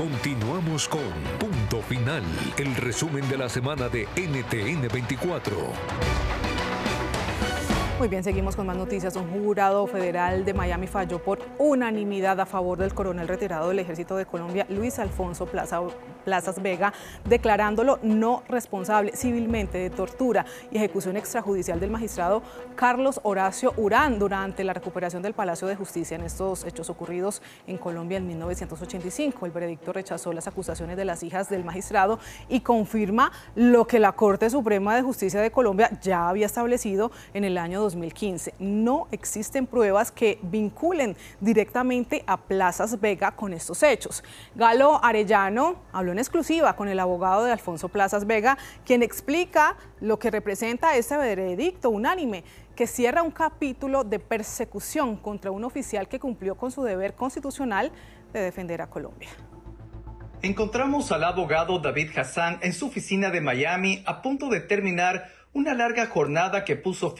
Continuamos con Punto Final, el resumen de la semana de NTN 24. Muy bien, seguimos con más noticias. Un jurado federal de Miami falló por unanimidad a favor del coronel retirado del Ejército de Colombia, Luis Alfonso Plazas Vega, declarándolo no responsable civilmente de tortura y ejecución extrajudicial del magistrado Carlos Horacio Urán durante la recuperación del Palacio de Justicia en estos hechos ocurridos en Colombia en 1985. El veredicto rechazó las acusaciones de las hijas del magistrado y confirma lo que la Corte Suprema de Justicia de Colombia ya había establecido en el año 2015. No existen pruebas que vinculen directamente a Plazas Vega con estos hechos. Galo Arellano habló en exclusiva con el abogado de Alfonso Plazas Vega, quien explica lo que representa este veredicto unánime que cierra un capítulo de persecución contra un oficial que cumplió con su deber constitucional de defender a Colombia. Encontramos al abogado David Hassan en su oficina de Miami a punto de terminar una larga jornada que puso fin